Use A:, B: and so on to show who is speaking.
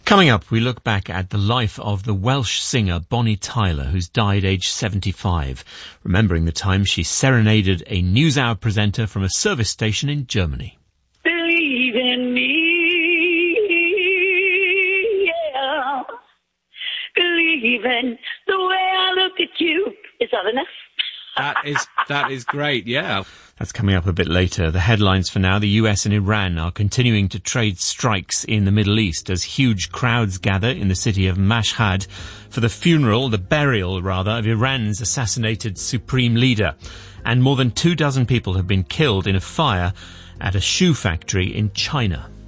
A: Coming up, we look back at the life of the Welsh singer Bonnie Tyler, who's died aged 75, remembering the time she serenaded a NewsHour presenter from a service station in Germany.
B: Believe in me, yeah. Believe in the way I look at you. Is that enough?
C: That is great, yeah.
A: That's coming up a bit later. The headlines for now: the US and Iran are continuing to trade strikes in the Middle East as huge crowds gather in the city of Mashhad for the burial of Iran's assassinated supreme leader. And more than 24 people have been killed in a fire at a shoe factory in China.